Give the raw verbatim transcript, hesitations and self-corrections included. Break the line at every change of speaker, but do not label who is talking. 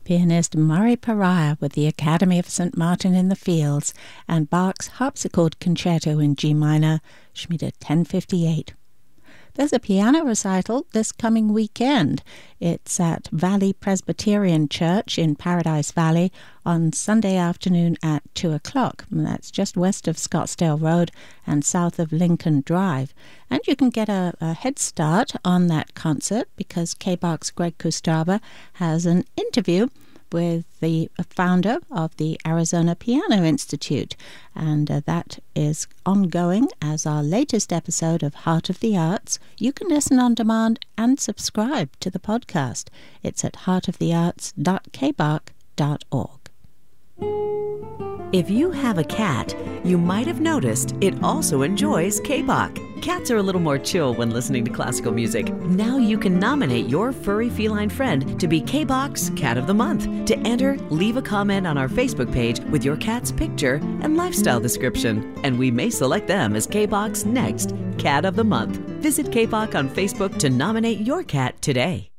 Pianist Murray Pariah with the Academy of Saint Martin in the Fields and Bach's Harpsichord Concerto in G minor, Schmiede ten fifty-eight. There's a piano recital this coming weekend. It's at Valley Presbyterian Church in Paradise Valley on Sunday afternoon at two o'clock. And that's just west of Scottsdale Road and south of Lincoln Drive. And you can get a, a head start on that concert because K-Bach's Greg Kustraba has an interview with the founder of the Arizona Piano Institute, and uh, that is ongoing as our latest episode of Heart of the Arts. You can listen on demand and subscribe to the podcast. It's at heart of the arts dot k bach dot org.
If you have a cat, you might have noticed it also enjoys K-Bach. Cats are a little more chill when listening to classical music. Now you can nominate your furry feline friend to be K-Bach's Cat of the Month. To enter, leave a comment on our Facebook page with your cat's picture and lifestyle description, and we may select them as K-Bach's next Cat of the Month. Visit K-Bach on Facebook to nominate your cat today.